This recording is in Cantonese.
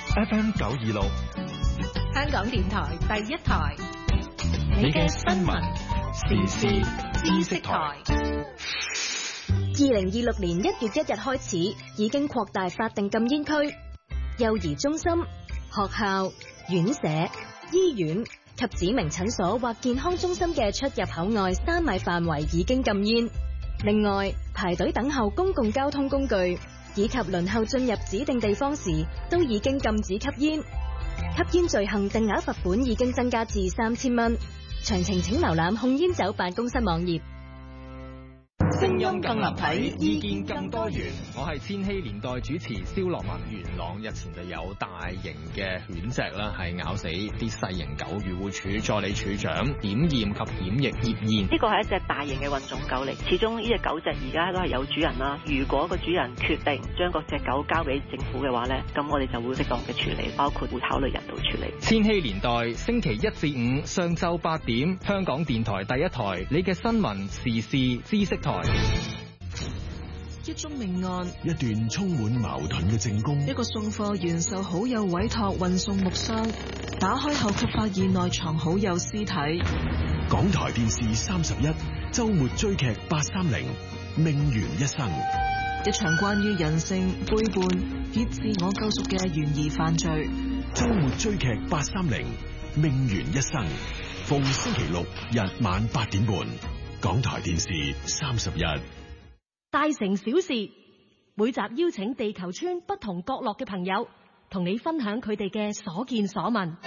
FM 926， 香港電台第一台， 你嘅新聞時事知識台。 2026年1月1日開始，已經擴大法定禁煙區，幼兒中心、學校、院舍、醫院及指明診所或健康中心嘅出入口外3米範圍已經禁煙。另外，排隊等候公共交通工具以及輪候進入指定地方時，都已經禁止吸煙。吸煙罪行定額罰款已經增加至3000蚊。詳情請瀏覽控煙酒辦公室網頁。 聲音更立體，意見更多元。我係千禧年代主持蕭樂文。元朗日前就有大型嘅犬隻啦，係咬死啲細型狗。漁護署助理署長檢驗及檢疫葉燕， 呢個係一隻大型嘅混種狗嚟，始終呢隻狗隻而家都係有主人啦。如果個主人決定將嗰隻狗交俾政府嘅話呢，咁我哋就會適當嘅處理，包括會考慮人道處理。 千禧年代星期1至5上晝8點，香港電台第一台，你嘅新聞時事知識台。 一宗命案， 一段充滿矛盾嘅證供， 一個送貨員受好友委託運送木箱，打開後卻發現內藏好友屍體。 港台電視31周末追劇830命懸一生， 一場關於人性背叛以自我救贖嘅懸疑犯罪。 周末追劇830命懸一生，逢星期六日晚8點半，港台電視31。 大城小事，每集邀請地球村不同角落嘅朋友，同你分享佢哋嘅所見所聞。